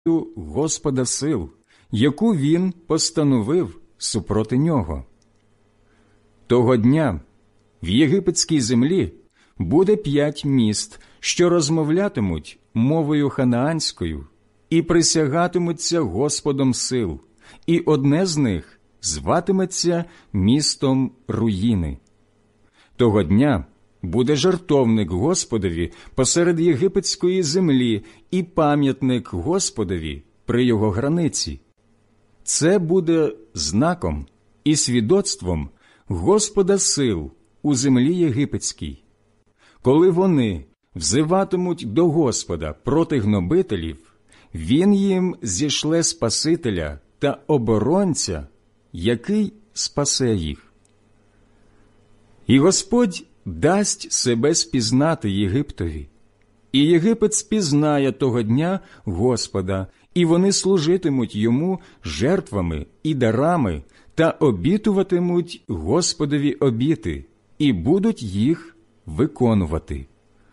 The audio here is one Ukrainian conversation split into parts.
Господа сил, яку він постановив супроти нього. Того дня в єгипетській землі буде 5 міст, що розмовлятимуть мовою ханаанською і присягатимуться Господом сил, і одне з них зватиметься містом руїни. Того дня буде жертовник Господові посеред єгипетської землі і пам'ятник Господові при його границі. Це буде знаком і свідоцтвом Господа сил у землі єгипетській. Коли вони взиватимуть до Господа проти гнобителів, він їм зішле Спасителя та оборонця, який спасе їх. І Господь дасть себе спізнати Єгиптові, і Єгипет спізнає того дня Господа, і вони служитимуть йому жертвами і дарами та обітуватимуть Господові обіти, і будуть їх виконувати.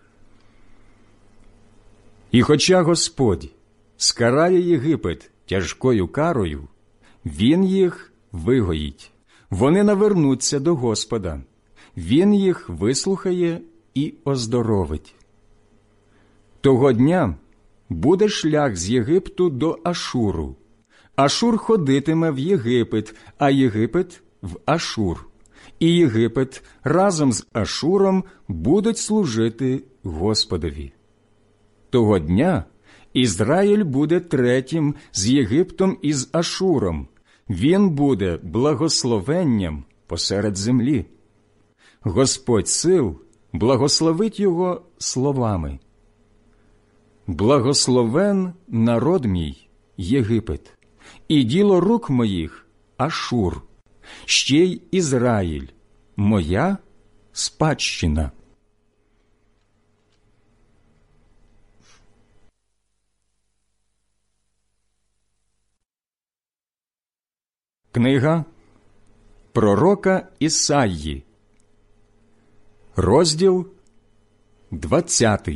І хоча Господь скарає Єгипет тяжкою карою, він їх вигоїть, вони навернуться до Господа, він їх вислухає і оздоровить. Того дня буде шлях з Єгипту до Ашуру. Ашур ходитиме в Єгипет, а Єгипет – в Ашур. І Єгипет разом з Ашуром будуть служити Господові. Того дня Ізраїль буде третім з Єгиптом і з Ашуром. Він буде благословенням посеред землі. Господь сил благословить його словами: «Благословен народ мій Єгипет, і діло рук моїх Ашур, ще й Ізраїль, моя спадщина». Книга пророка Ісаї, розділ 20.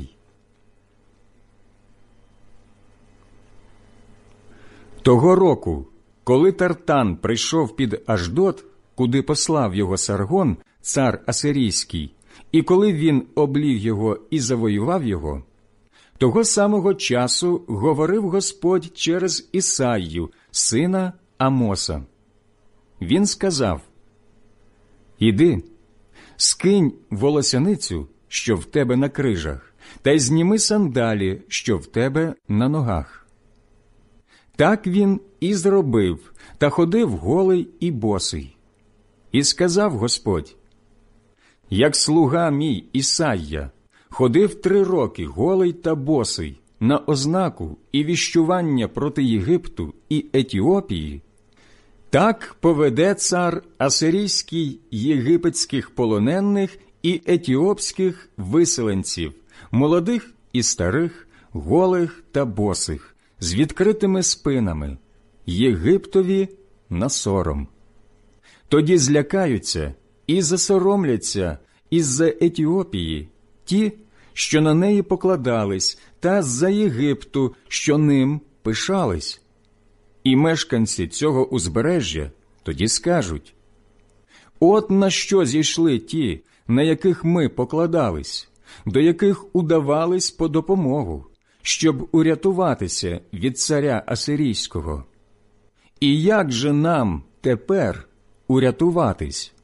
Того року, коли Тартан прийшов під Ашдод, куди послав його Саргон, цар Асирійський, і коли він обліг його і завоював його, того самого часу говорив Господь через Ісаїю, сина Амоса. Він сказав: «Іди, скинь волосяницю, що в тебе на крижах, та й зніми сандалі, що в тебе на ногах». Так він і зробив, та ходив голий і босий. І сказав Господь: «Як слуга мій Ісайя ходив 3 роки голий та босий на ознаку і віщування проти Єгипту і Етіопії, так поведе цар Асирійський єгипетських полонених і етіопських виселенців, молодих і старих, голих та босих, з відкритими спинами, Єгиптові на сором. Тоді злякаються і засоромляться із-за Етіопії ті, що на неї покладались, та з-за Єгипту, що ним пишались. І мешканці цього узбережжя тоді скажуть: «От на що зійшли ті, на яких ми покладались, до яких удавались по допомогу, щоб урятуватися від царя Асирійського. І як же нам тепер урятуватись?»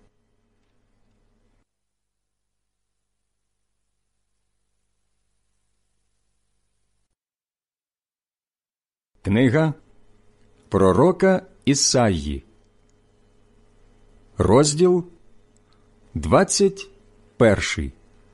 Книга пророка Ісаї, розділ 21.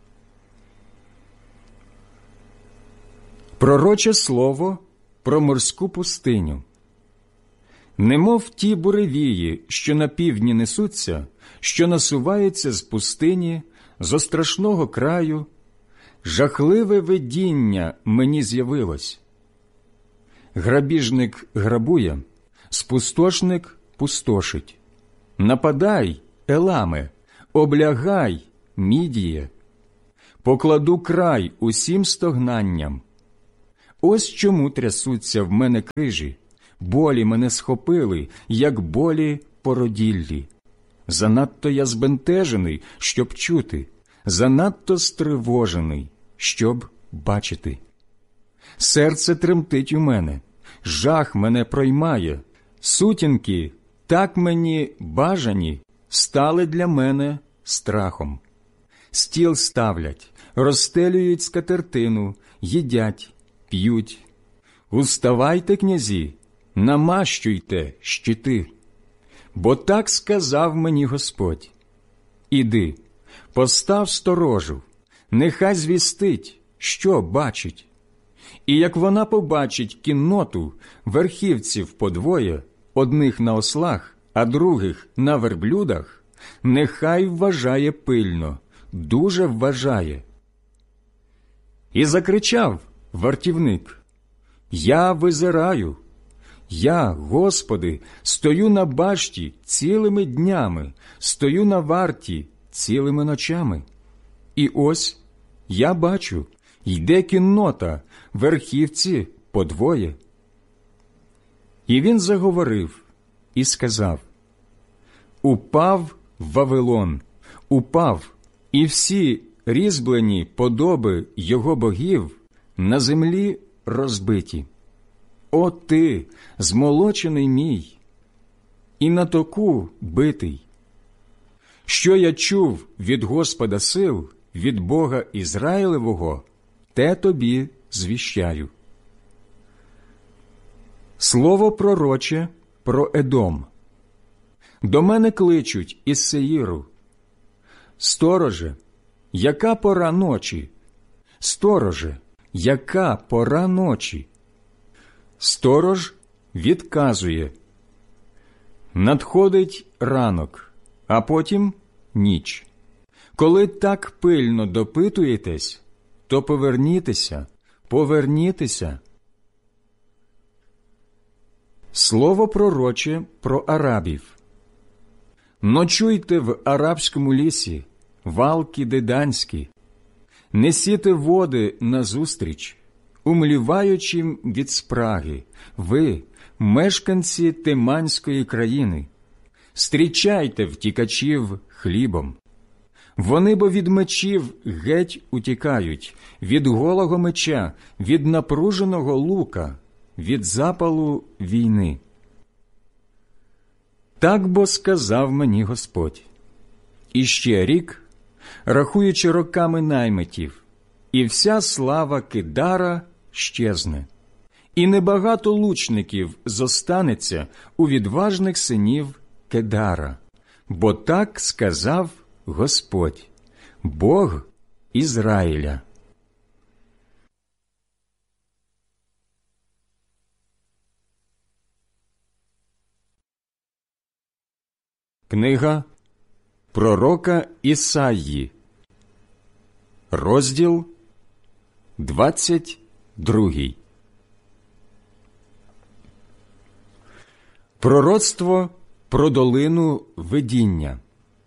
Пророче слово про морську пустиню. Немов ті буревії, що на півдні несуться, що насуваються з пустині, зо страшного краю, жахливе видіння мені з'явилось. Грабіжник грабує, спустошник пустошить. Нападай, Еламе, облягай, Мідіє. Покладу край усім стогнанням. Ось чому трясуться в мене крижі, болі мене схопили, як болі породіллі. Занадто я збентежений, щоб чути, занадто стривожений, щоб бачити. Серце тремтить у мене, жах мене проймає, сутінки, так мені бажані, стали для мене страхом. Стіл ставлять, розстелюють скатертину, їдять, п'ють. Уставайте, князі, намащуйте щити. Бо так сказав мені Господь. Іди, постав сторожу, нехай звістить, що бачить. І як вона побачить кінноту, верхівців подвоє, одних на ослах, а других на верблюдах, нехай вважає пильно, дуже вважає. І закричав вартівник: «Я визираю, я, Господи, стою на башті цілими днями, стою на варті цілими ночами. І ось я бачу, йде кіннота, верхівці подвоє». І він заговорив і сказав: «Упав Вавилон, упав, і всі різьблені подоби його богів на землі розбиті. О ти, змолочений мій, і на току битий! Що я чув від Господа сил, від Бога Ізраїлевого, те тобі звіщаю». Слово пророче про Едом. До мене кличуть із Сеїру: «Стороже, яка пора ночі? Стороже, яка пора ночі?» Сторож відказує: «Надходить ранок, а потім ніч. Коли так пильно допитуєтесь, то повернітеся, повернітеся». Слово пророче про арабів. «Ночуйте в арабському лісі, валки деданські, несіте води назустріч, умліваючим від спраги, ви, мешканці Теманської країни, стрічайте втікачів хлібом. Вони бо від мечів геть утікають, від голого меча, від напруженого лука, від запалу війни. Так бо сказав мені Господь. І ще рік, рахуючи роками наймитів, і вся слава Кедара щезне, і небагато лучників зостанеться у відважних синів Кедара, бо так сказав Господь, Бог Ізраїля». Книга пророка Ісаї, розділ 22. Пророцтво про долину видіння.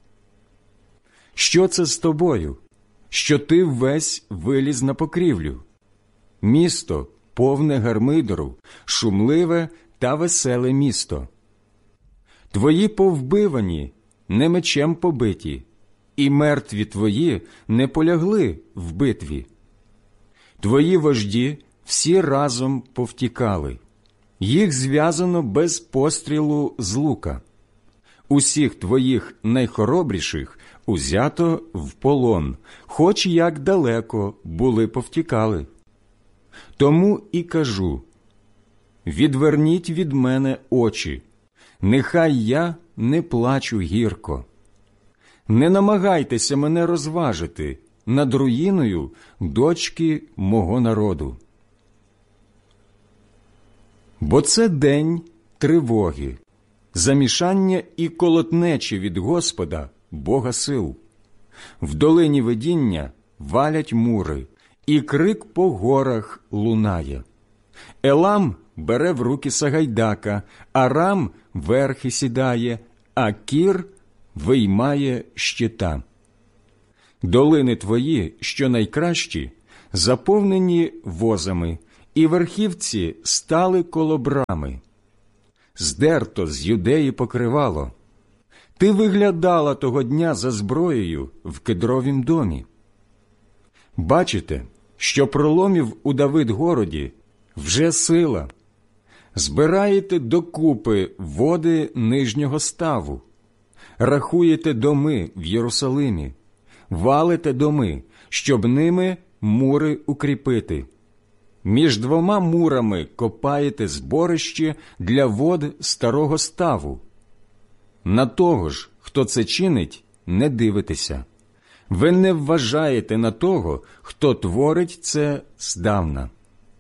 Що це з тобою, що ти весь виліз на покрівлю? Місто, повне гармидору, шумливе та веселе місто. Твої повбивані, не мечем побиті, і мертві твої не полягли в битві. Твої вожді всі разом повтікали, їх зв'язано без пострілу з лука. Усіх твоїх найхоробріших узято в полон, хоч як далеко були повтікали. Тому і кажу: відверніть від мене очі, нехай я не плачу гірко. Не намагайтеся мене розважити над руїною дочки мого народу. Бо це день тривоги, замішання і колотнечі від Господа, Бога сил. В долині видіння валять мури, і крик по горах лунає. Елам бере в руки Сагайдака, Арам верхи сідає, а Кір виймає щита. Долини твої, що найкращі, заповнені возами, і верхівці стали коло брами. Здерто з Юдеї покривало. Ти виглядала того дня за зброєю в Кедровім домі. Бачите, що проломів у Давид-городі вже сила. Збираєте докупи води нижнього ставу, рахуєте доми в Єрусалимі, валите доми, щоб ними мури укріпити. Між двома мурами копаєте зборище для вод старого ставу. На того ж, хто це чинить, не дивитеся. Ви не вважаєте на того, хто творить це здавна.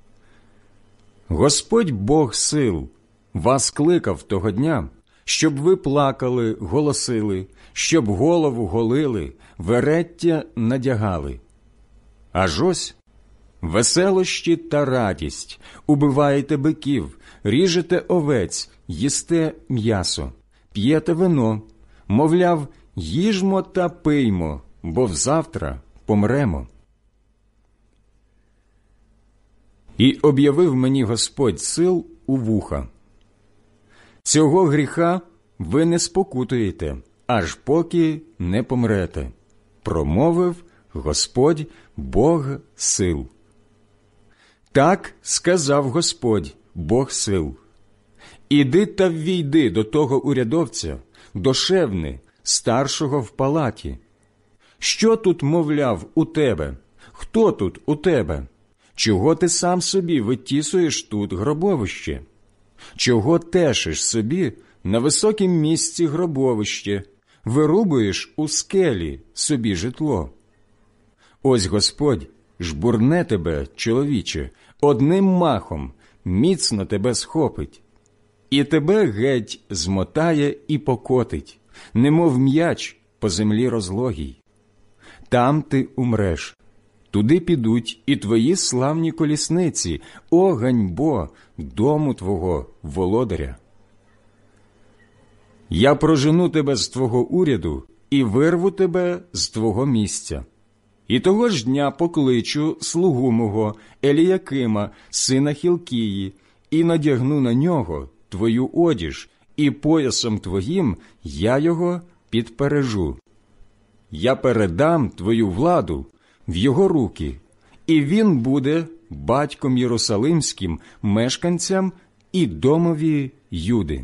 Господь Бог сил вас кликав того дня, щоб ви плакали, голосили, щоб голову голили, вереття надягали. Аж ось веселощі та радість, убиваєте биків, ріжете овець, їсте м'ясо, п'єте вино, мовляв, їжмо та пиймо, бо взавтра помремо. І об'явив мені Господь сил у вуха. Цього гріха ви не спокутуєте, аж поки не помрете, промовив Господь Бог сил. Так сказав Господь Бог сил. Іди та ввійди до того урядовця, до Шевни, старшого в палаті. Що тут, мовляв, у тебе? Хто тут у тебе? Чого ти сам собі витісуєш тут гробовище? Чого тешиш собі на високім місці гробовище, вирубуєш у скелі собі житло? Ось Господь жбурне тебе, чоловіче, одним махом, міцно тебе схопить, і тебе геть змотає і покотить, немов м'яч по землі розлогій. Там ти умреш, туди підуть і твої славні колісниці, о ганьбо дому твого володаря. Я прожену тебе з твого уряду і вирву тебе з твого місця. І того ж дня покличу слугу мого Еліякима, сина Хілкії, і надягну на нього твою одіж, і поясом твоїм я його підпережу. Я передам твою владу в його руки, і він буде батьком єрусалимським мешканцям і домові Юди.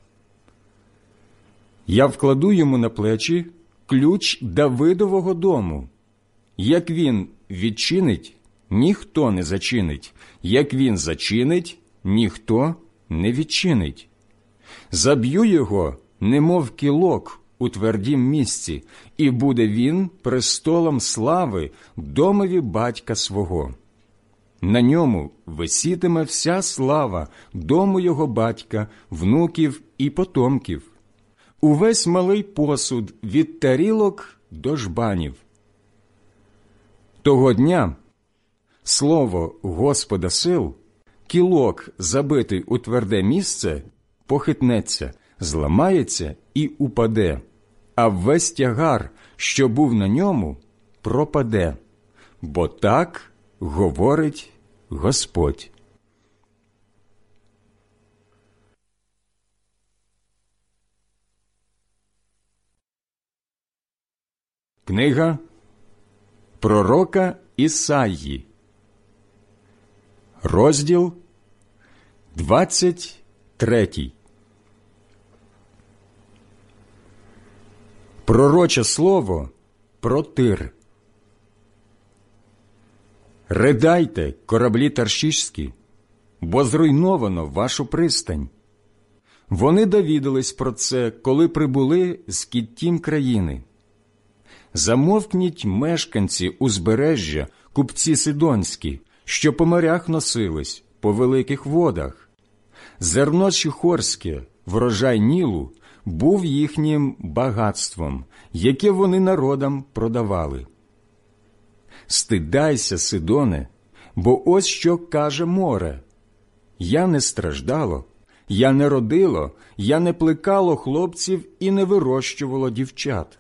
Я вкладу йому на плечі ключ Давидового дому. Як він відчинить, ніхто не зачинить, як він зачинить, ніхто не відчинить. Заб'ю його, немов кілок у твердім місці, і буде він престолом слави домові батька свого. На ньому висітиме вся слава дому його батька, внуків і потомків. Увесь малий посуд від тарілок до жбанів. Того дня слово Господа сил, кілок, забитий у тверде місце, похитнеться, зламається і упаде, а весь тягар, що був на ньому, пропаде, бо так говорить Господь. Книга пророка Ісаї, розділ 23. Пророче слово про Тир. Ридайте, кораблі таршішські, бо зруйновано вашу пристань. Вони довідались про це, коли прибули з Кіттім країни. Замовкніть, мешканці узбережжя, купці сидонські, що по морях носились, по великих водах. Зерно чухорське, врожай Нілу, був їхнім багатством, яке вони народам продавали. Стидайся, Сидоне, бо ось що каже море. Я не страждало, я не родило, я не плекало хлопців і не вирощувало дівчат.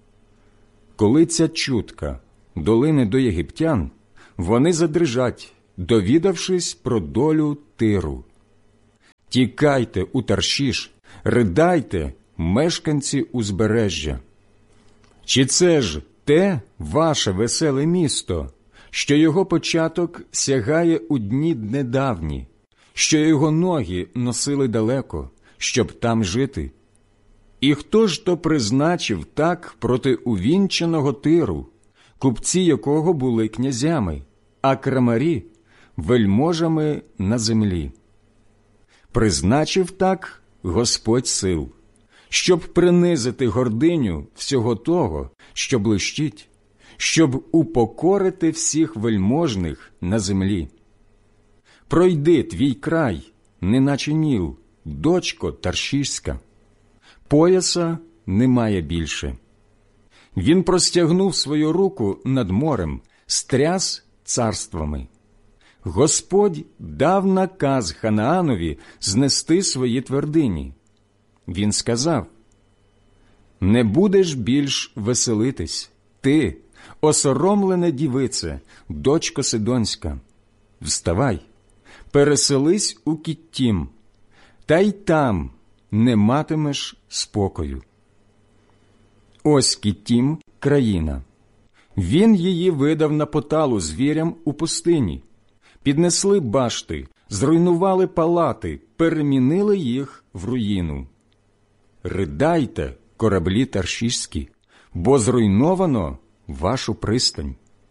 Коли ця чутка долине до єгиптян, вони задрижать, довідавшись про долю Тиру. Тікайте у Таршіш, ридайте, мешканці узбережжя. Чи це ж те ваше веселе місто, що його початок сягає у дні недавні, що його ноги носили далеко, щоб там жити? І хто ж то призначив так проти увінчаного Тиру, купці якого були князями, а крамарі – вельможами на землі? Призначив так Господь сил, щоб принизити гординю всього того, що блищить, щоб упокорити всіх вельможних на землі. Пройди твій край, неначе Ніл, дочко Таршішська. Пояса немає більше. Він простягнув свою руку над морем, стряс царствами. Господь дав наказ Ханаанові знести свої твердині. Він сказав: «Не будеш більш веселитись, ти, осоромлене дівице, дочко Сидонська. Вставай, переселись у Кіттім, та й там не матимеш спокою». Ось Кіттім – країна. Він її видав на поталу звірям у пустині. Піднесли башти, зруйнували палати, перемінили їх в руїну. Ридайте, кораблі таршішські, бо зруйновано вашу пристань.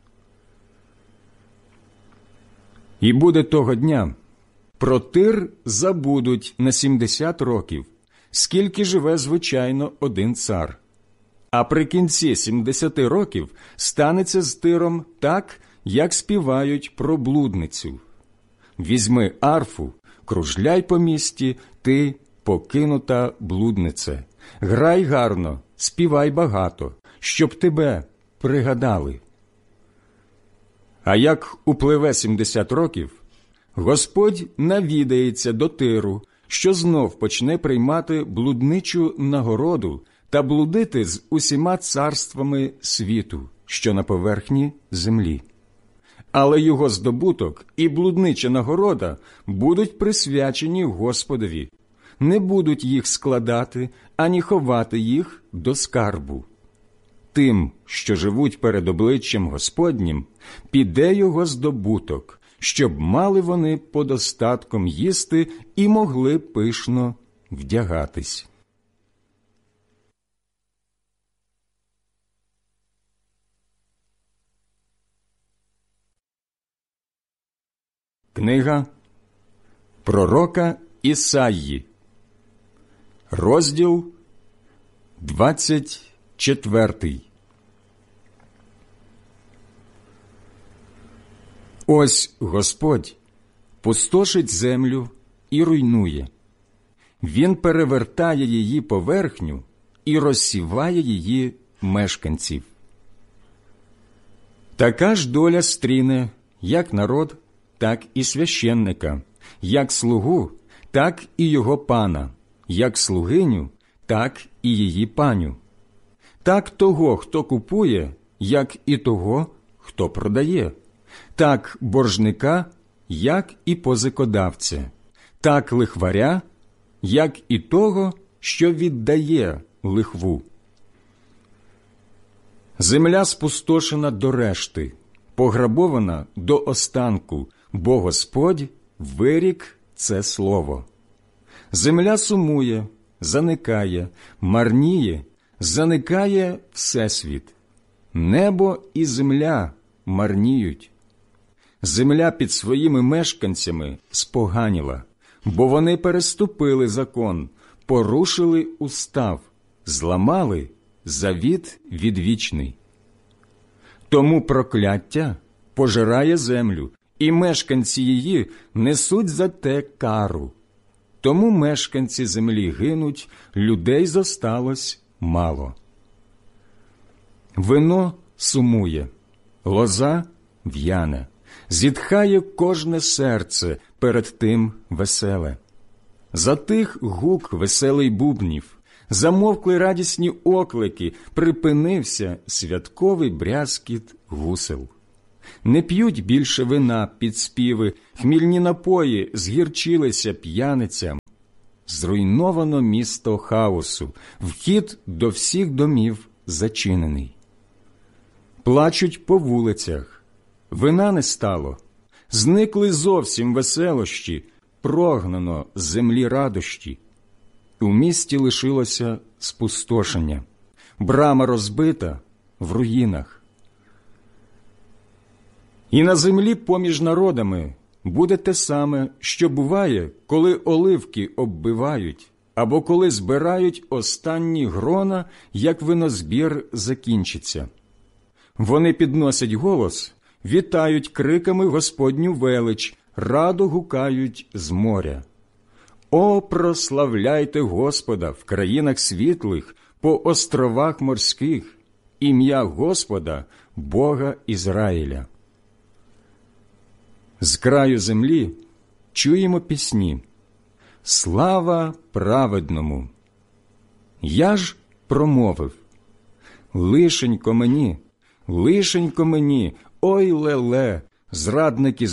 І буде того дня, про Тир забудуть на 70 років, скільки живе, звичайно, один цар. А при кінці 70 років станеться з Тиром так, як співають про блудницю. Візьми арфу, кружляй по місті, ти, покинута блуднице. Грай гарно, співай багато, щоб тебе пригадали. А як упливе 70 років, Господь навідається до Тиру, що знов почне приймати блудничу нагороду та блудити з усіма царствами світу, що на поверхні землі. Але його здобуток і блуднича нагорода будуть присвячені Господові, не будуть їх складати, ані ховати їх до скарбу. Тим, що живуть перед обличчям Господнім, піде його здобуток, щоб мали вони подостатком їсти і могли пишно вдягатись. Книга пророка Ісаї, розділ 24. Ось Господь пустошить землю і руйнує. Він перевертає її поверхню і розсіває її мешканців. Така ж доля стріне як народ, так і священника, як слугу, так і його пана, як слугиню, так і її паню. Так того, хто купує, як і того, хто продає, так боржника, як і позикодавця, так лихваря, як і того, що віддає лихву. Земля спустошена до решти, пограбована до останку, бо Господь вирік це слово. Земля сумує, заникає, марніє, заникає всесвіт. Небо і земля марніють. Земля під своїми мешканцями споганіла, бо вони переступили закон, порушили устав, зламали завіт відвічний. Тому прокляття пожирає землю, і мешканці її несуть за те кару. Тому мешканці землі гинуть, людей зосталось мало. Вино сумує, лоза в'яне, зітхає кожне серце перед тим веселе. Затих гук веселий бубнів, замовкли радісні оклики, припинився святковий брязкіт гусел. Не п'ють більше вина під співи, хмільні напої згірчилися п'яницям. Зруйновано місто хаосу, вхід до всіх домів зачинений. Плачуть по вулицях, вина не стало, зникли зовсім веселощі, прогнано з землі радощі. У місті лишилося спустошення, брама розбита в руїнах. І на землі поміж народами буде те саме, що буває, коли оливки оббивають, або коли збирають останні грона, як винозбір закінчиться. Вони підносять голос, вітають криками Господню велич, радо гукають з моря. О, прославляйте Господа в країнах світлих, по островах морських, ім'я Господа, Бога Ізраїля. З краю землі чуємо пісні. Слава праведному! Я ж промовив. Лишенько мені, ой леле, зрадники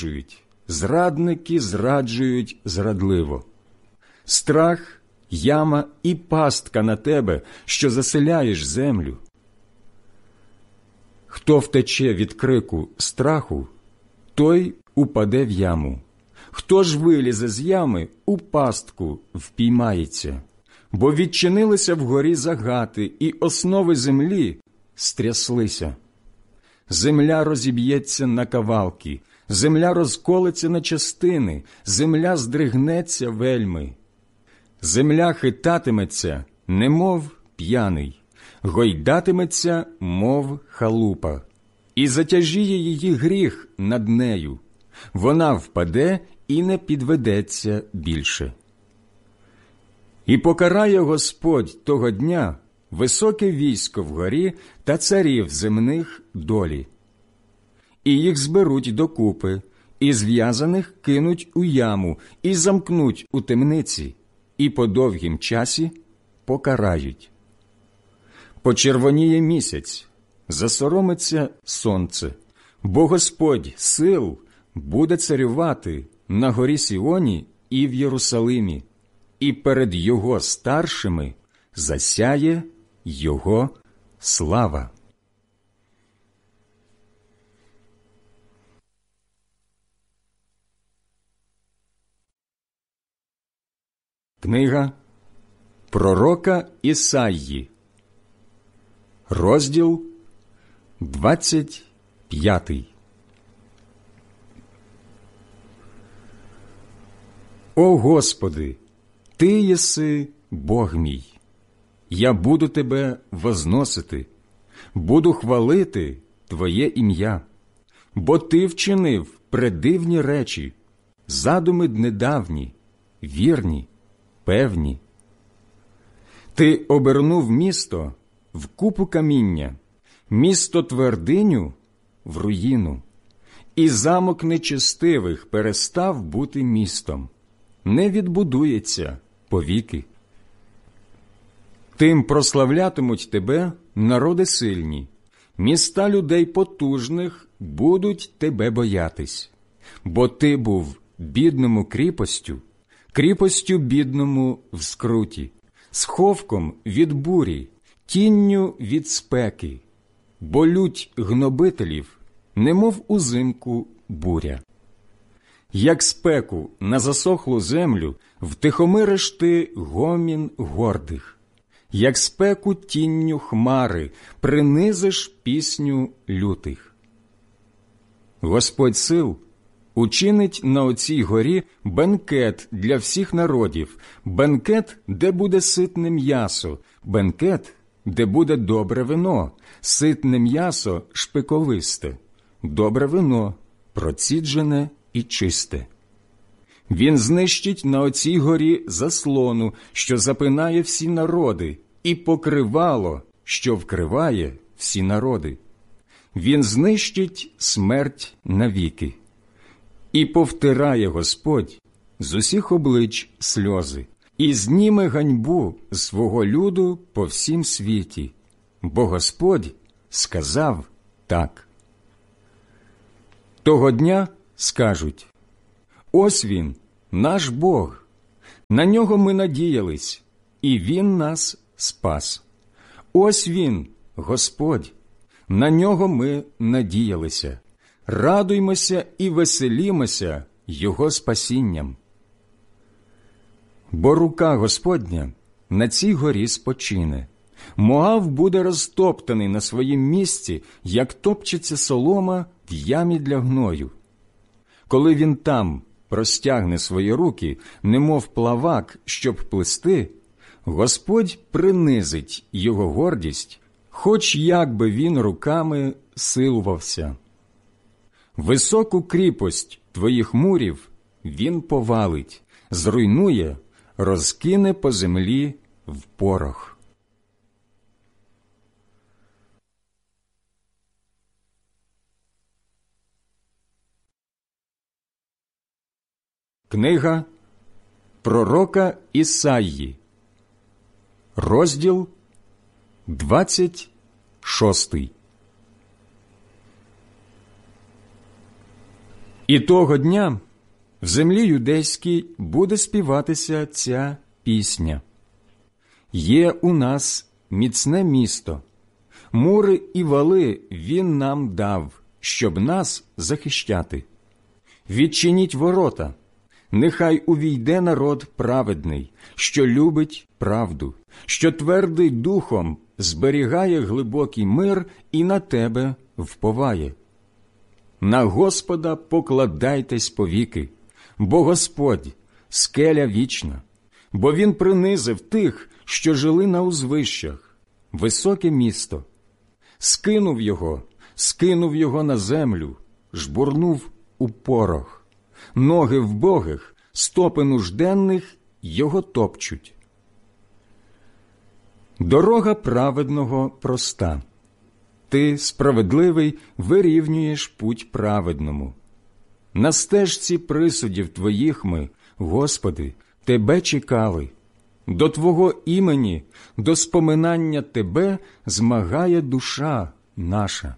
зраджують зрадливо. Страх, яма і пастка на тебе, що заселяєш землю. Хто втече від крику страху, той упаде в яму. Хто ж вилізе з ями, у пастку впіймається. Бо відчинилися вгорі загати, і основи землі стряслися. Земля розіб'ється на кавалки, земля розколеться на частини, земля здригнеться вельми. Земля хитатиметься, немов п'яний, гойдатиметься, мов халупа. І затяжіє її гріх над нею. Вона впаде і не підведеться більше. І покарає Господь того дня високе військо вгорі та царів земних долі. І їх зберуть докупи, і зв'язаних кинуть у яму, і замкнуть у темниці, і по довгім часі покарають. Почервоніє місяць, засоромиться сонце, бо Господь сил буде царювати на горі Сіоні і в Єрусалимі, і перед його старшими засяє його слава. Книга пророка Ісаї, розділ 25. О Господи, Ти єси Бог мій, я буду Тебе возносити, буду хвалити Твоє ім'я, бо Ти вчинив предивні речі, задуми недавні, вірні, певні. Ти обернув місто в купу каміння, місто твердиню в руїну, і замок нечестивих перестав бути містом, не відбудується повіки. Тим прославлятимуть тебе народи сильні, міста людей потужних будуть тебе боятись, бо ти був бідному кріпостю, кріпостю бідному в скруті, сховком від бурі, тінню від спеки, бо лють гнобителів, немов узимку буря. Як спеку на засохлу землю втихомириш ти гомін гордих, як спеку тінню хмари принизиш пісню лютих. Господь сил учинить на оцій горі бенкет для всіх народів, бенкет, де буде ситне м'ясо, бенкет, де буде добре вино, ситне м'ясо шпиковисте, добре вино, проціджене і чисте. Він знищить на оцій горі заслону, що запинає всі народи, і покривало, що вкриває всі народи. Він знищить смерть навіки. І повтирає Господь з усіх облич сльози, і зніме ганьбу свого люду по всім світі, бо Господь сказав так. Того дня скажуть: ось він, наш Бог, на нього ми надіялись, і він нас спас. Ось він, Господь, на нього ми надіялися. Радуймося і веселімося його спасінням. Бо рука Господня на цій горі спочине. Моав буде розтоптаний на своїм місці, як топчеться солома в ямі для гною. Коли він там простягне свої руки, немов плавак, щоб плисти, Господь принизить його гордість, хоч як би він руками силувався. Високу кріпость твоїх мурів він повалить, зруйнує, розкине по землі в порох. Книга пророка Ісаї, розділ 26. І того дня в землі юдейській буде співатися ця пісня. Є у нас міцне місто, мури і вали він нам дав, щоб нас захищати. Відчиніть ворота, нехай увійде народ праведний, що любить правду, що твердий духом зберігає глибокий мир і на тебе вповає. На Господа покладайтесь повіки, бо Господь – скеля вічна, бо Він принизив тих, що жили на узвищах, високе місто. Скинув його на землю, жбурнув у порох. Ноги вбогих, стопи нужденних його топчуть. Дорога праведного проста. Ти, справедливий, вирівнюєш путь праведному. На стежці присудів твоїх ми, Господи, тебе чекали. До Твого імені, до споминання Тебе змагає душа наша.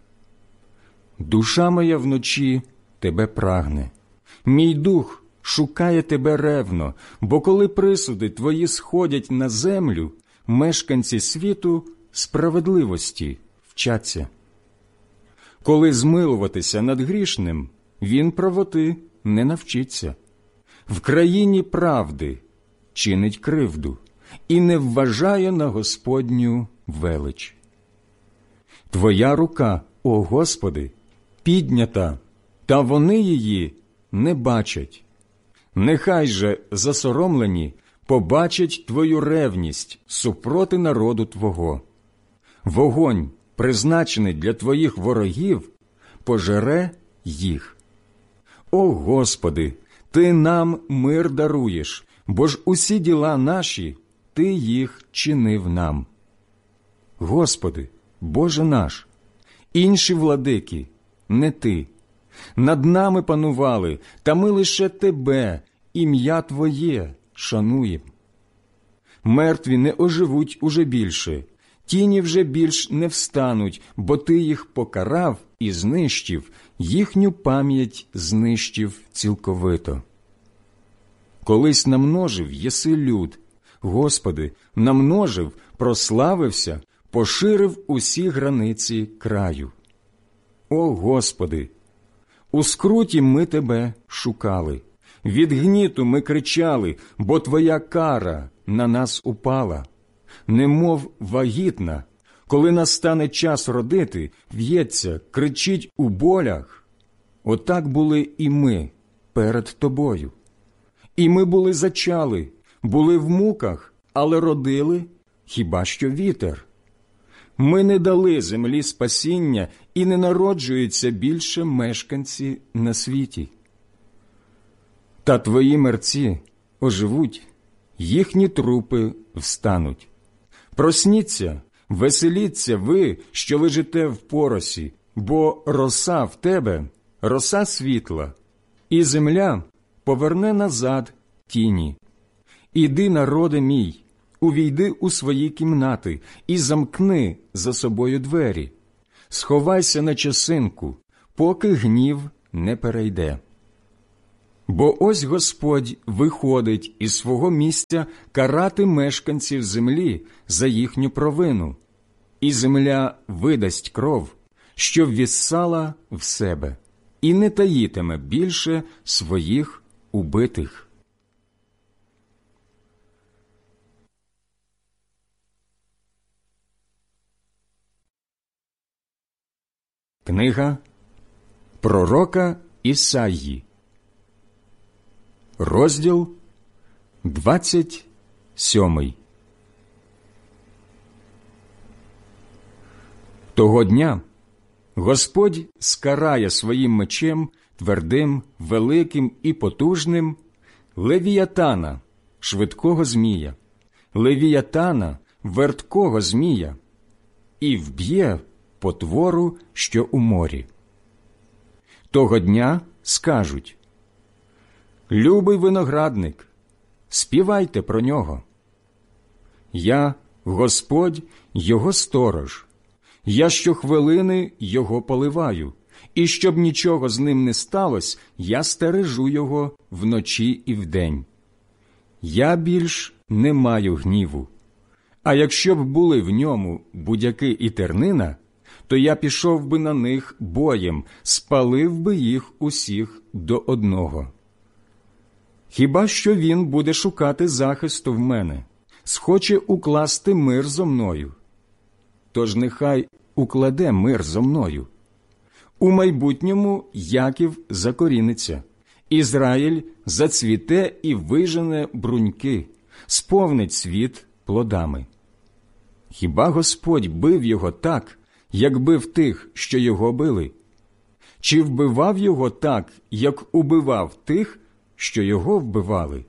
Душа моя вночі Тебе прагне. Мій дух шукає Тебе ревно, бо коли присуди Твої сходять на землю, мешканці світу справедливості вчаться. Коли змилуватися над грішним, він правоти не навчиться. В країні правди чинить кривду і не вважає на Господню велич. Твоя рука, о Господи, піднята, та вони її не бачать. Нехай же засоромлені побачать Твою ревність супроти народу Твого. Вогонь, призначений для Твоїх ворогів, пожере їх. О Господи, Ти нам мир даруєш, бо ж усі діла наші Ти їх чинив нам. Господи, Боже наш, інші владики, не Ти. Над нами панували, та ми лише Тебе, ім'я Твоє, шануєм. Мертві не оживуть уже більше, тіні вже більш не встануть, бо Ти їх покарав і знищив, їхню пам'ять знищив цілковито. Колись намножив єси люд, Господи, намножив, прославився, поширив усі границі краю. О Господи, у скруті ми Тебе шукали, від гніту ми кричали, бо Твоя кара на нас упала. Немов вагітна, коли настане час родити, в'ється, кричить у болях. Отак були і ми перед Тобою. І ми були зачали, були в муках, але родили хіба що вітер. Ми не дали землі спасіння, і не народжуються більше мешканці на світі. Та Твої мерці оживуть, їхні трупи встануть. Просніться, веселіться ви, що лежите в поросі, бо роса в тебе, роса світла, і земля поверне назад тіні. Іди, народе мій, увійди у свої кімнати і замкни за собою двері. Сховайся на часинку, поки гнів не перейде. Бо ось Господь виходить із свого місця карати мешканців землі за їхню провину, і земля видасть кров, що ввіссала в себе, і не таїтиме більше своїх убитих. Книга пророка Ісаї, розділ 27. Того дня Господь скарає своїм мечем, твердим, великим і потужним, Левіятана, швидкого змія, Левіятана, верткого змія, і вб'є потвору, що у морі. Того дня скажуть: «Любий виноградник, співайте про нього. Я, Господь, його сторож, я щохвилини його поливаю, і щоб нічого з ним не сталося, я стережу його вночі і вдень. Я більш не маю гніву, а якщо б були в ньому будяки і тернина, то я пішов би на них боєм, спалив би їх усіх до одного. Хіба що він буде шукати захисту в мене, схоче укласти мир зо мною? Тож нехай укладе мир зо мною. У майбутньому Яків закоріниться, Ізраїль зацвіте і вижене бруньки, сповнить світ плодами. Хіба Господь бив його так, як бив тих, що його били? Чи вбивав його так, як убивав тих, що його вбивали?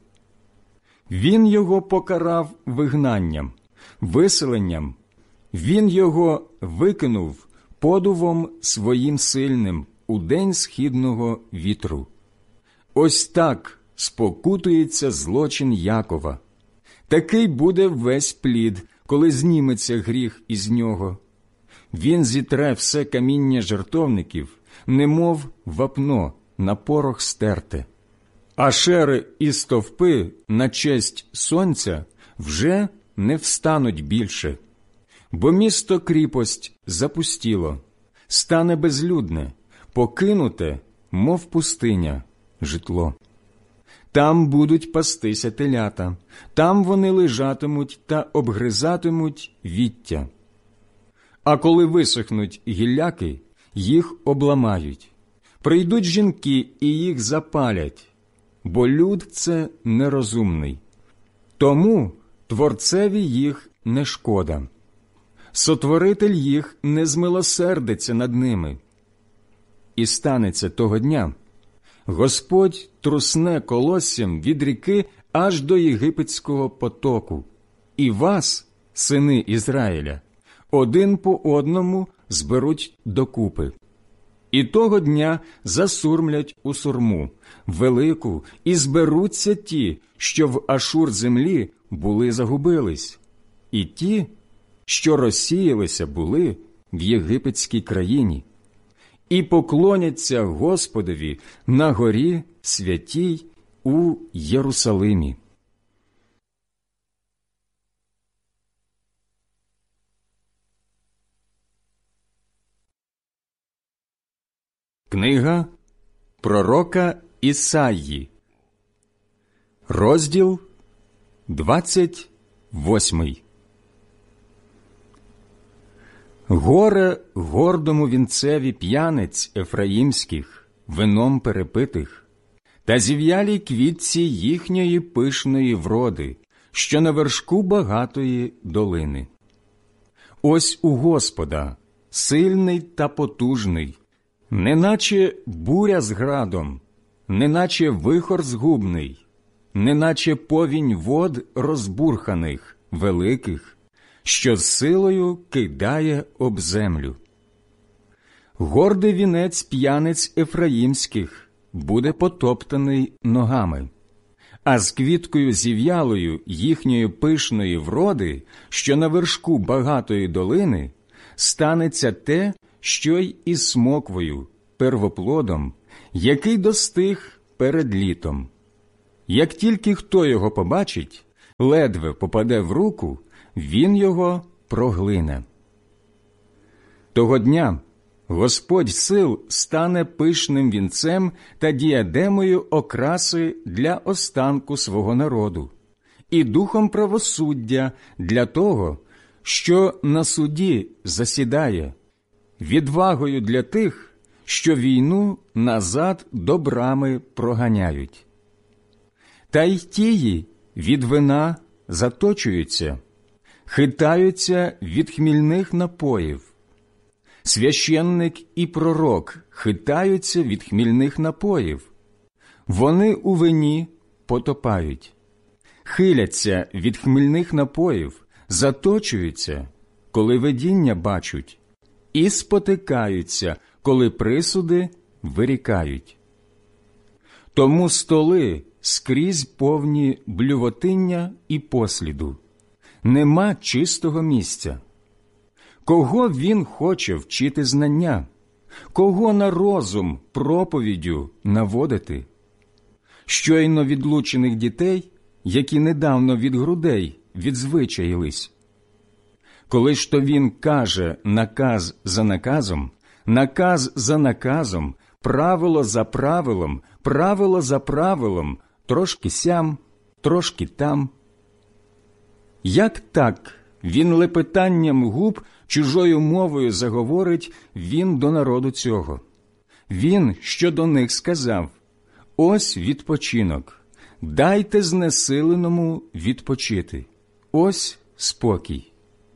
Він його покарав вигнанням, виселенням. Він його викинув подувом своїм сильним у день східного вітру. Ось так спокутується злочин Якова. Такий буде весь плід, коли зніметься гріх із нього. Він зітре все каміння жертовників, немов вапно на порох стерте. Ашери і стовпи на честь сонця вже не встануть більше. Бо місто-кріпость запустіло, стане безлюдне, покинуте, мов пустиня, житло. Там будуть пастися телята, там вони лежатимуть та обгризатимуть віття. А коли висохнуть гілляки, їх обламають. Прийдуть жінки і їх запалять, бо люд це нерозумний. Тому Творцеві їх не шкода. Сотворитель їх не змилосердиться над ними. І станеться того дня: Господь трусне колоссям від ріки аж до єгипетського потоку, і вас, сини Ізраїля, один по одному зберуть докупи. І того дня засурмлять у сурму, велику, і зберуться ті, що в Ашур землі були загубились, і ті, що розсіялися були в єгипетській країні, і поклоняться Господові на горі святій у Єрусалимі. Книга пророка Ісаї, розділ 28. Горе гордому вінцеві п'яниць ефраїмських, вином перепитих, та зів'ялій квітці їхньої пишної вроди, що на вершку багатої долини. Ось у Господа, сильний та потужний, неначе буря з градом, неначе вихор згубний, неначе повінь вод розбурханих, великих, що з силою кидає об землю. Гордий вінець п'яниць ефраїмських буде потоптаний ногами, а з квіткою зів'ялою їхньої пишної вроди, що на вершку багатої долини, станеться те, що й із смоквою, первоплодом, який достиг перед літом. Як тільки хто його побачить, ледве попаде в руку, він його проглине. Того дня Господь сил стане пишним вінцем та діадемою окраси для останку свого народу і духом правосуддя для того, що на суді засідає, відвагою для тих, що війну назад до брами проганяють. Та й тії від вина заточуються, хитаються від хмільних напоїв. Священник і пророк хитаються від хмільних напоїв. Вони у вині потопають, хиляться від хмільних напоїв, заточуються, коли видіння бачать, і спотикаються, коли присуди вирікають. Тому столи скрізь повні блювотиння і посліду. Нема чистого місця. Кого він хоче вчити знання? Кого на розум проповіддю наводити? Щойно відлучених дітей, які недавно від грудей відзвичаїлись. Коли ж то він каже наказ за наказом, наказ за наказом, правило за правилом, правило за правилом, трошки сям, трошки там. Як так він лепетанням губ чужою мовою заговорить він до народу цього? Він, що до них сказав: ось відпочинок, дайте знесиленому відпочити, ось спокій.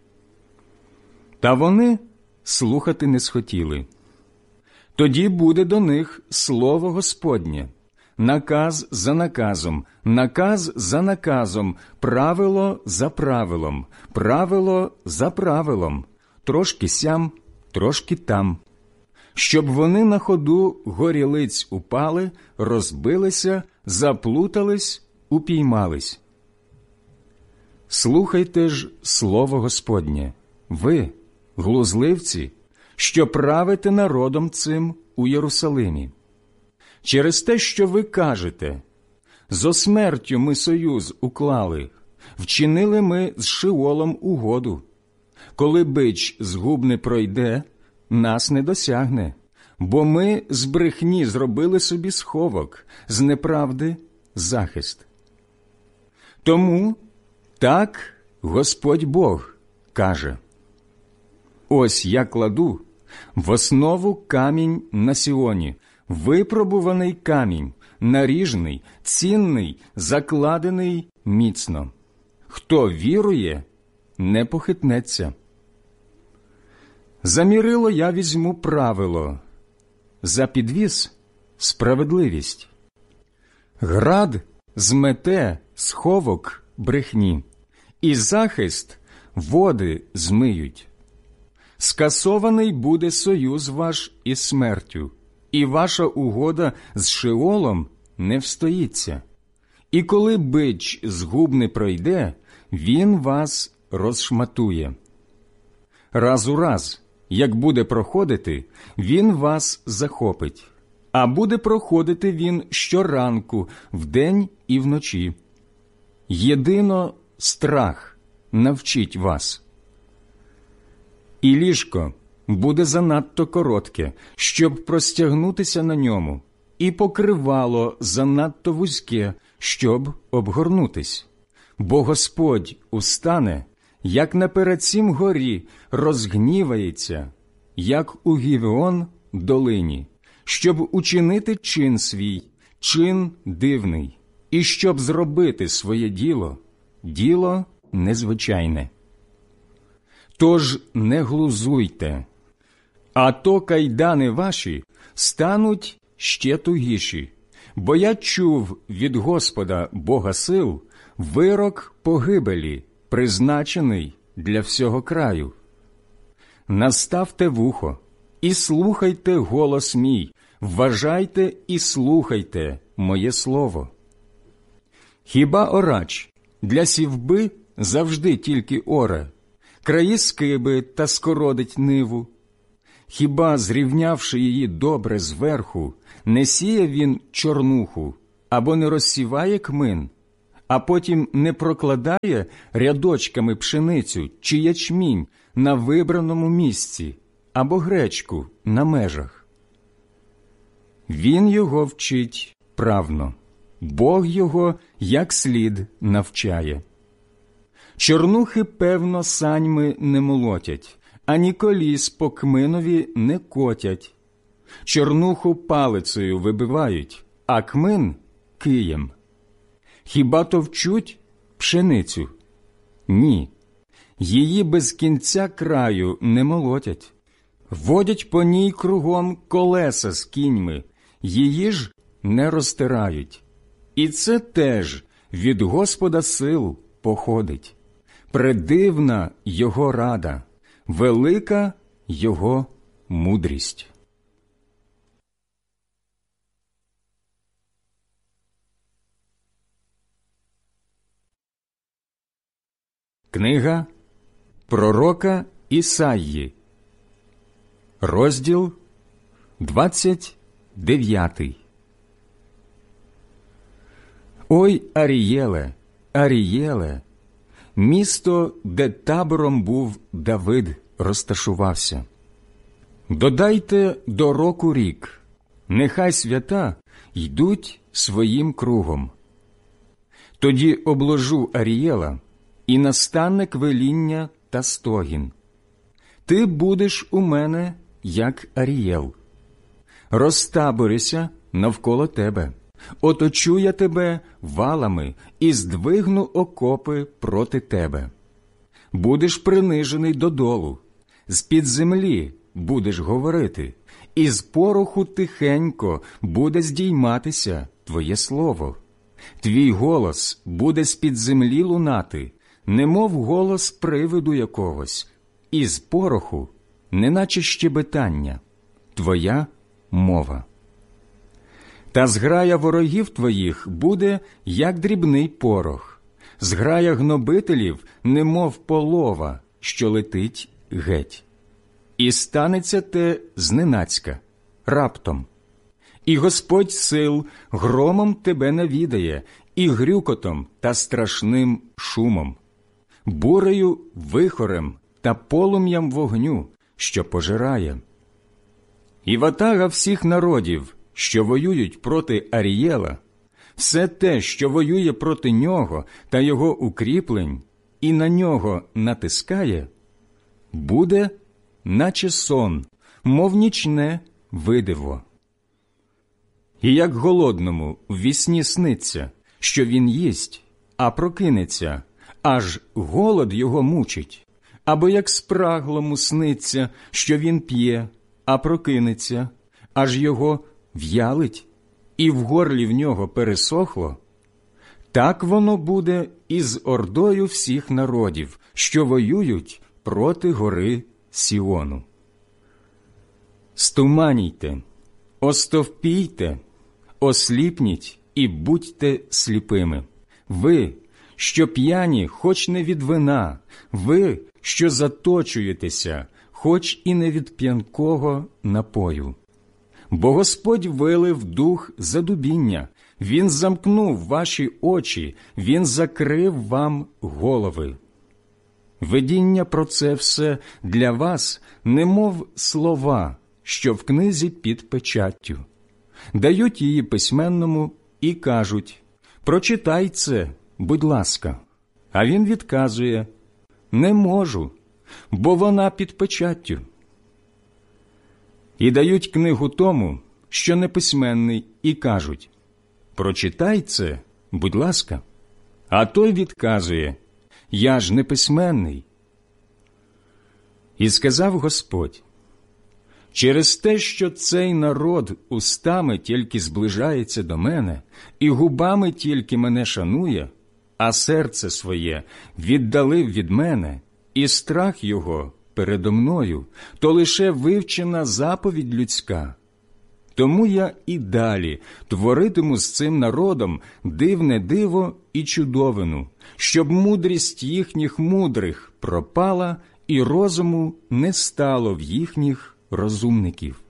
Та вони слухати не схотіли. Тоді буде до них слово Господнє, наказ за наказом, наказ за наказом, правило за правилом, правило за правилом, трошки сям, трошки там, щоб вони на ходу горілиць упали, розбилися, заплутались, упіймались. Слухайте ж слово Господнє, ви, глузливці, що правите народом цим у Єрусалимі. Через те, що ви кажете: зо смертю ми союз уклали, вчинили ми з Шиолом угоду. Коли бич згубне пройде, нас не досягне, бо ми з брехні зробили собі сховок, з неправди – захист. Тому так Господь Бог каже: ось я кладу в основу камінь на Сіоні, випробуваний камінь, наріжний, цінний, закладений міцно. Хто вірує, не похитнеться. За мірило я візьму правило, за підвіз – справедливість. Град змете сховок брехні, і захист води змиють. Скасований буде союз ваш із смертю, і ваша угода з Шеолом не встоїться. І коли бич згубне пройде, він вас розшматує. Раз у раз, як буде проходити, він вас захопить, а буде проходити він щоранку, вдень і вночі. Єдино страх навчить вас. І ліжко буде занадто коротке, щоб простягнутися на ньому, і покривало занадто вузьке, щоб обгорнутись. Бо Господь устане, як на перед горі, розгнівається, як у Гівеон долині, щоб учинити чин свій, чин дивний, і щоб зробити своє діло, діло незвичайне. Тож не глузуйте, а то кайдани ваші стануть ще тугіші, бо я чув від Господа Бога сил вирок погибелі, призначений для всього краю. Наставте вухо і слухайте голос мій, вважайте і слухайте моє слово. Хібаорач для сівби завжди тільки оре, краї скиби та скородить ниву? Хіба, зрівнявши її добре зверху, не сіє він чорнуху, або не розсіває кмин, а потім не прокладає рядочками пшеницю чи ячмінь на вибраному місці, або гречку на межах? Він його вчить правно, Бог його як слід навчає. Чорнухи, певно, саньми не молотять, ані коліс по кминові не котять. Чорнуху палицею вибивають, а кмин – києм. Хіба товчуть пшеницю? Ні. Її без кінця краю не молотять. Водять по ній кругом колеса з кіньми, її ж не розтирають. І це теж від Господа сил походить. Предивна його рада, велика його мудрість. Книга пророка Ісаї, розділ 29. Ой, Арієле, Арієле, місто, де табором був Давид, розташувався. Додайте до року рік, нехай свята йдуть своїм кругом. Тоді обложу Арієла, і настане квеління та стогін. Ти будеш у мене, як Арієл. Розтаборися навколо тебе, оточу я тебе валами і здвигну окопи проти тебе. Будеш принижений додолу, з-під землі будеш говорити, і з пороху тихенько буде здійматися твоє слово. Твій голос буде з-під землі лунати, немов голос привиду якогось, і з пороху, неначе щебетання, твоя мова. Та зграя ворогів твоїх буде, як дрібний порох, зграя гнобителів, немов полова, що летить геть. І станеться те зненацька, раптом. І Господь сил громом тебе навідає, і грюкотом та страшним шумом, бурею, вихорем та полум'ям вогню, що пожирає. І ватага всіх народів, що воюють проти Арієла, все те, що воює проти нього та його укріплень, і на нього натискає, буде, наче сон, мов нічне видиво. І як голодному ввісні сниться, що він їсть, а прокинеться, аж голод його мучить, або як спраглому сниться, що він п'є, а прокинеться, аж його в'ялить, і в горлі в нього пересохло, так воно буде і з ордою всіх народів, що воюють проти гори Сіону. Стуманійте, остовпійте, осліпніть і будьте сліпими. Ви, що п'яні, хоч не від вина, ви, що заточуєтеся, хоч і не від п'янкого напою. Бо Господь вилив дух задубіння, Він замкнув ваші очі, Він закрив вам голови. Видіння про це все для вас, немов слова, що в книзі під печаттю. Дають її письменному і кажуть: «Прочитай це, будь ласка». А він відказує: «Не можу, бо вона під печаттю». І дають книгу тому, що неписьменний, і кажуть: «Прочитай це, будь ласка». А той відказує: «Я ж неписьменний». І сказав Господь: «Через те, що цей народ устами тільки зближається до мене, і губами тільки мене шанує, а серце своє віддалив від мене, і страх його передо мною, то лише вивчена заповідь людська. Тому я і далі творитиму з цим народом дивне диво і чудовину, щоб мудрість їхніх мудрих пропала і розуму не стало в їхніх розумників.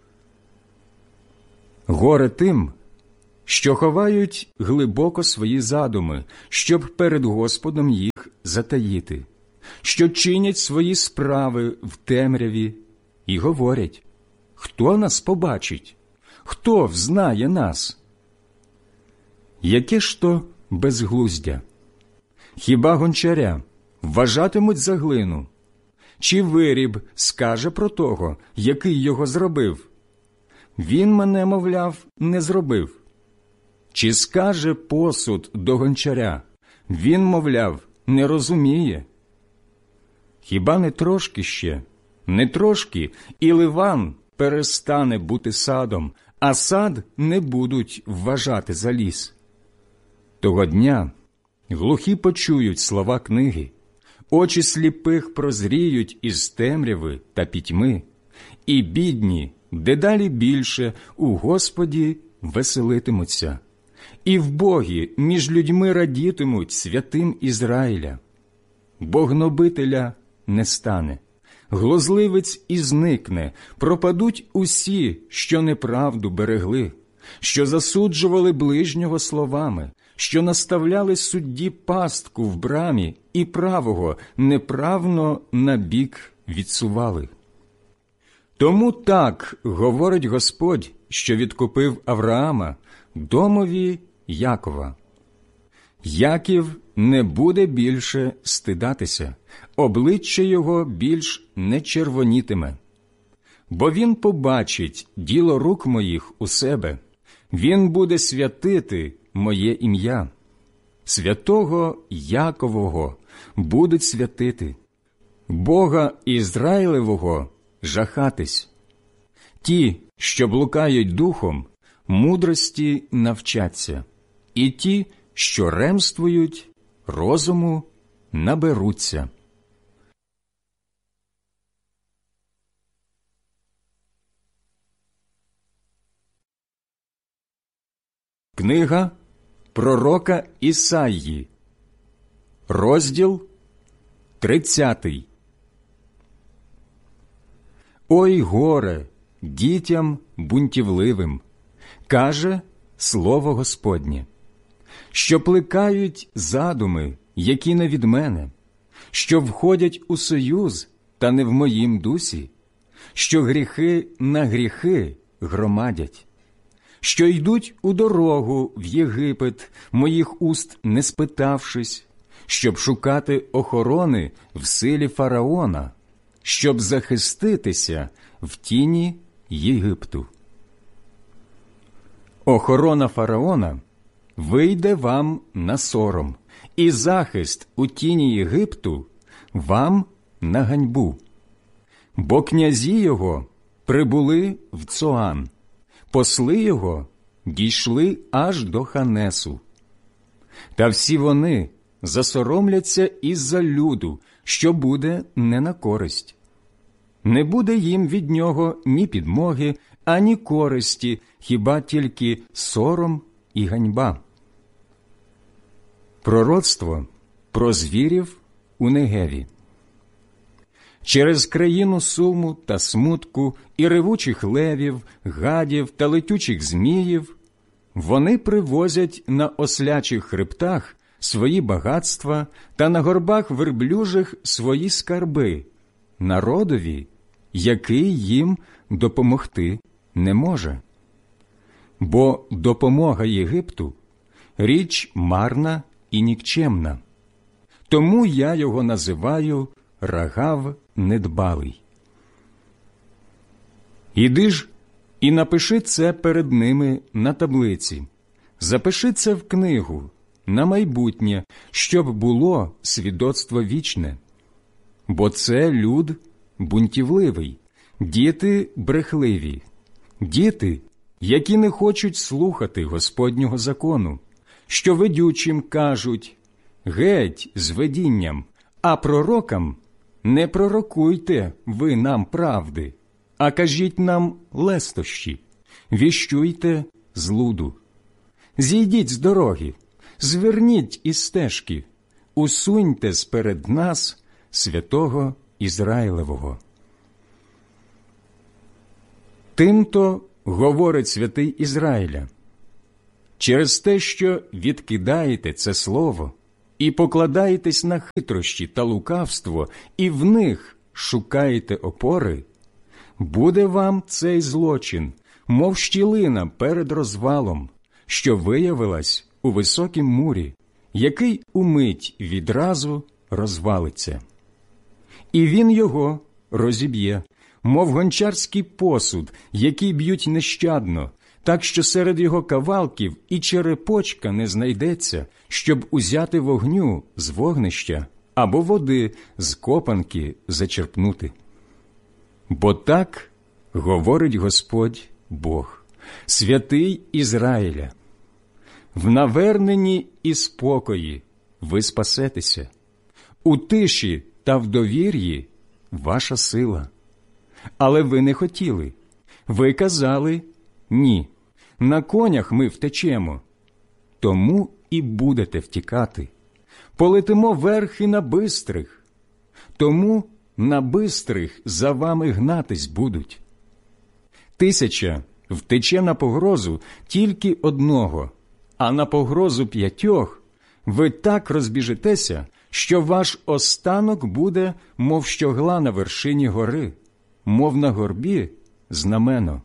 Горе тим, що ховають глибоко свої задуми, щоб перед Господом їх затаїти, що чинять свої справи в темряві і говорять: «Хто нас побачить? Хто взнає нас?» Яке ж то безглуздя? Хіба гончаря вважатимуть за глину? Чи виріб скаже про того, який його зробив? Він мене, мовляв, не зробив. Чи скаже посуд до гончаря? Він, мовляв, не розуміє. Хіба не трошки ще, не трошки, і Ливан перестане бути садом, а сад не будуть вважати за ліс? Того дня глухі почують слова книги, очі сліпих прозріють із темряви та пітьми, і бідні дедалі більше у Господі веселитимуться, і в Богі між людьми радітимуть святим Ізраїля. Бо гнобителя не стане, глузливець і зникне, пропадуть усі, що неправду берегли, що засуджували ближнього словами, що наставляли судді пастку в брамі і правого неправно на бік відсували. Тому так говорить Господь, що відкупив Авраама, домові Якова. Яків не буде більше стидатися, обличчя його більш не червонітиме. Бо він побачить діло рук моїх у себе, він буде святити моє ім'я. Святого Якового будуть святити, Бога Ізраїлевого жахатись. Ті, що блукають духом, мудрості навчаться, і ті, що ремствують, розуму наберуться. Книга пророка Ісаї, розділ 30. Ой горе дітям бунтівливим, каже слово Господнє, що плекають задуми, які не від мене, що входять у союз, та не в моїм дусі, що гріхи на гріхи громадять, що йдуть у дорогу в Єгипет, моїх уст не спитавшись, щоб шукати охорони в силі фараона, щоб захиститися в тіні Єгипту. Охорона фараона вийде вам на сором, і захист у тіні Єгипту вам на ганьбу. Бо князі його прибули в Цоан, посли його дійшли аж до Ханесу. Та всі вони засоромляться із-за люду, що буде не на користь. Не буде їм від нього ні підмоги, ані користі, хіба тільки сором і ганьба. Пророцтво про звірів у Негеві. Через країну суму та смутку і ревучих левів, гадів та летючих зміїв вони привозять на ослячих хребтах свої багатства та на горбах верблюжих свої скарби, народові, який їм допомогти не може. Бо допомога Єгипту – річ марна і нікчемна. Тому я його називаю Рагав недбалий. Іди ж і напиши це перед ними на таблиці, запиши це в книгу, на майбутнє, щоб було свідоцтво вічне. Бо це люд бунтівливий, діти брехливі, діти, які не хочуть слухати Господнього закону, що ведючим кажуть «геть з видінням», а пророкам «не пророкуйте ви нам правди, а кажіть нам лестощі, віщуйте злуду. Зійдіть з дороги, зверніть із стежки, усуньте сперед нас святого Ізраїлевого». Тим-то говорить святий Ізраїля: через те, що відкидаєте це слово і покладаєтесь на хитрощі та лукавство, і в них шукаєте опори, буде вам цей злочин, мов щілина перед розвалом, що виявилась у високім мурі, який умить відразу розвалиться. І він його розіб'є, мов гончарський посуд, який б'ють нещадно, так що серед його кавалків і черепочка не знайдеться, щоб узяти вогню з вогнища або води з копанки зачерпнути. Бо так говорить Господь Бог, святий Ізраїля: в наверненні і спокої ви спасетеся, у тиші та в довір'ї ваша сила. Але ви не хотіли. Ви казали: ні, на конях ми втечемо. Тому і будете втікати. Полетимо верхи на бистрих. Тому на бистрих за вами гнатись будуть. 1000 втече на погрозу тільки одного, а на погрозу 5 ви так розбіжетеся, що ваш останок буде, мов щогла на вершині гори, мов на горбі знамено.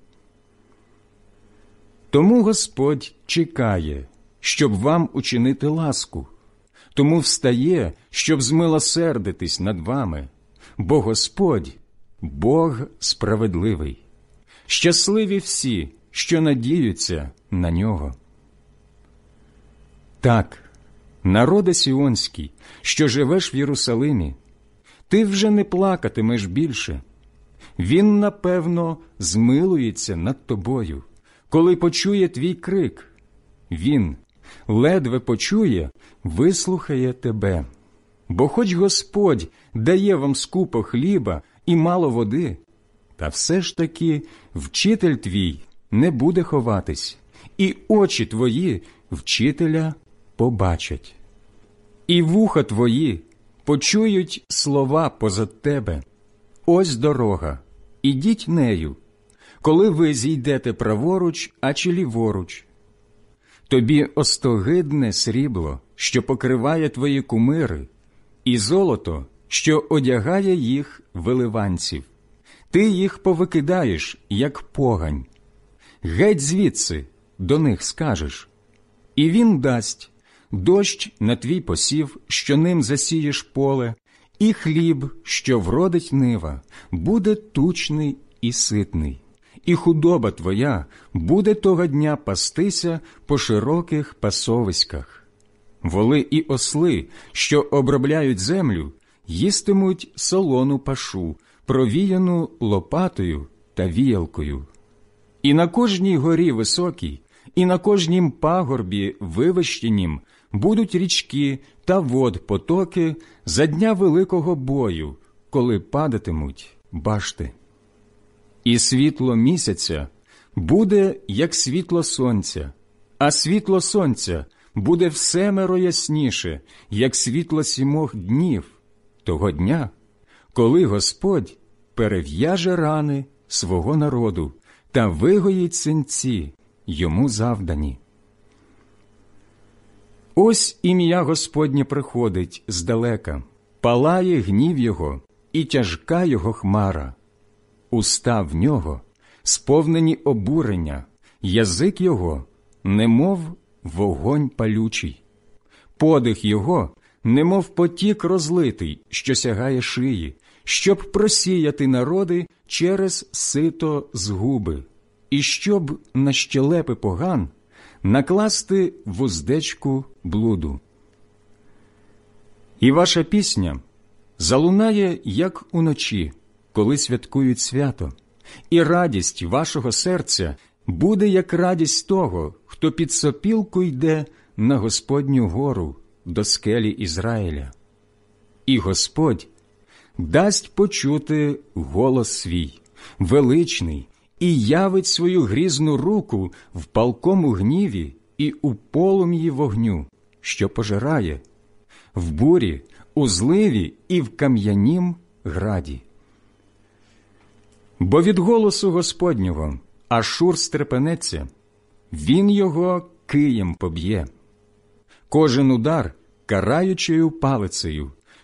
Тому Господь чекає, щоб вам учинити ласку, тому встає, щоб змилосердитись над вами, бо Господь – Бог справедливий. Щасливі всі, що надіються на Нього. Так, народе Сіонський, що живеш в Єрусалимі, ти вже не плакатимеш більше. Він, напевно, змилується над тобою, коли почує твій крик. Він, ледве почує, вислухає тебе. Бо хоч Господь дає вам скупо хліба і мало води, та все ж таки вчитель твій не буде ховатись, і очі твої вчителя побачать. І вуха твої почують слова позад тебе. Ось дорога, ідіть нею, коли ви зійдете праворуч, а чи ліворуч. Тобі остогидне срібло, що покриває твої кумири, і золото, що одягає їх виливанців. Ти їх повикидаєш, як погань. Геть звідси, до них скажеш. І він дасть дощ на твій посів, що ним засієш поле, і хліб, що вродить нива, буде тучний і ситний. І худоба твоя буде того дня пастися по широких пасовиськах. Воли і осли, що обробляють землю, їстимуть солону пашу, провіяну лопатою та віялкою. І на кожній горі високій, і на кожнім пагорбі вивищенім будуть річки та вод потоки за дня великого бою, коли падатимуть башти. І світло місяця буде, як світло сонця, а світло сонця буде всемеро ясніше, як світло 7 днів, того дня, коли Господь перев'яже рани свого народу та вигоїть синці йому завдані. Ось ім'я Господнє приходить здалека, палає гнів його і тяжка його хмара. Уста в нього сповнені обурення, язик його немов вогонь палючий. Подих його немов потік розлитий, що сягає шиї, щоб просіяти народи через сито згуби, і щоб на щелепи поган накласти вуздечку блуду. І ваша пісня залунає, як уночі, коли святкують свято, і радість вашого серця буде, як радість того, хто під сопілку йде на Господню гору до скелі Ізраїля. І Господь дасть почути голос свій, величний, і явить свою грізну руку в палкому гніві і у полум'ї вогню, що пожирає, в бурі, у зливі і в кам'янім граді. Бо від голосу Господнього Ашур стрепенеться, він його києм поб'є. Кожен удар караючою палицею,